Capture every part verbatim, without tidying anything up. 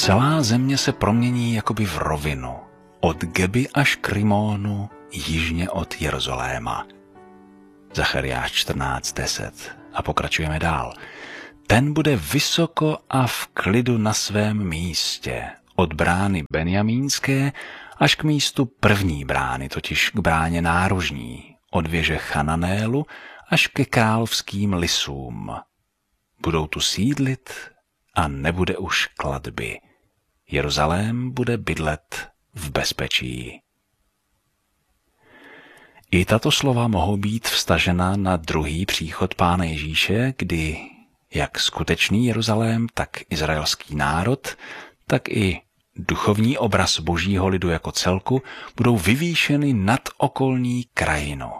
Celá země se promění jakoby v rovinu, od Geby až k Rimónu, jižně od Jeruzaléma. Zachariáš čtrnáct deset. A pokračujeme dál. Ten bude vysoko a v klidu na svém místě, od brány Benjamínské až k místu první brány, totiž k bráně nárožní, od věže Chananélu až ke královským lisům. Budou tu sídlit a nebude už klatby. Jeruzalém bude bydlet v bezpečí. I tato slova mohou být vztažena na druhý příchod Pána Ježíše, kdy jak skutečný Jeruzalém, tak izraelský národ, tak i duchovní obraz božího lidu jako celku budou vyvýšeny nad okolní krajinu.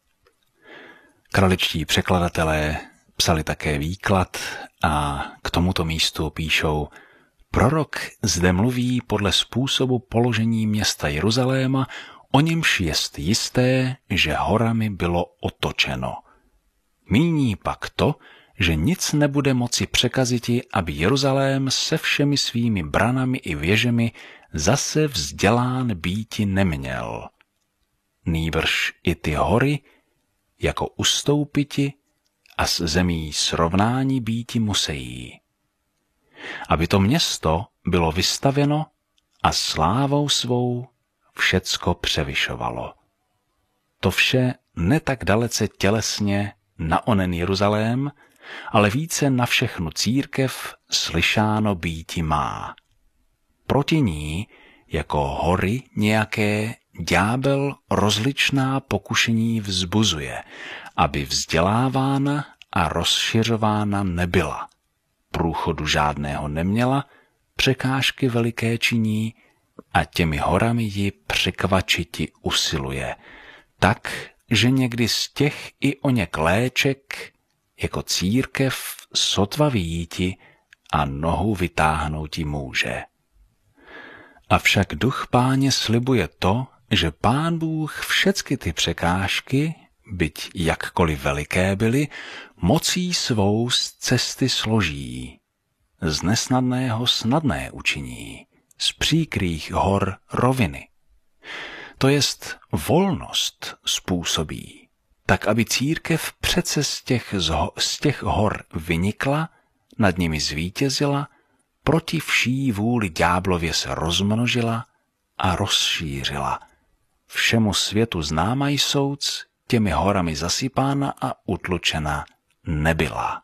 Kraličtí překladatelé psali také výklad a k tomuto místu píšou: Prorok zde mluví podle způsobu položení města Jeruzaléma, o němž jest jisté, že horami bylo otočeno. Míní pak to, že nic nebude moci překaziti, aby Jeruzalém se všemi svými branami i věžemi zase vzdělán býti neměl. Nýbrž i ty hory, jako ustoupiti a s zemí srovnání býti musejí. Aby to město bylo vystavěno a slávou svou všecko převyšovalo. To vše ne tak dalece tělesně na onen Jeruzalém, ale více na všechnu církev slyšáno býti má. Proti ní, jako hory nějaké, ďábel rozličná pokušení vzbuzuje, aby vzdělávána a rozšiřována nebyla. Průchodu žádného neměla, překážky veliké činí a těmi horami ji překvačiti usiluje, tak, že někdy z těch i oněk léček jako církev sotva vyjíti a nohu vytáhnouti může. Avšak duch Páně slibuje to, že Pán Bůh všecky ty překážky, byť jakkoliv veliké byly, mocí svou z cesty složí, z nesnadného snadné učiní, z příkrých hor roviny. To jest volnost způsobí, tak aby církev přece z těch, zho, z těch hor vynikla, nad nimi zvítězila, proti vší vůli ďáblově se rozmnožila a rozšířila. Všemu světu známa jsouc, těmi horami zasypána a utlučena nebyla.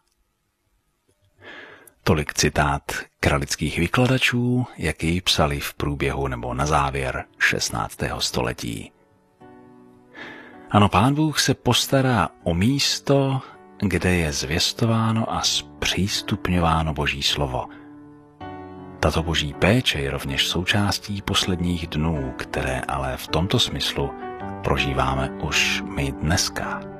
Tolik citát kralických vykladačů, jak jej psali v průběhu nebo na závěr šestnáctého století. Ano, Pán Bůh se postará o místo, kde je zvěstováno a zpřístupňováno Boží slovo. Tato Boží péče je rovněž součástí posledních dnů, které ale v tomto smyslu prožíváme už my dneska.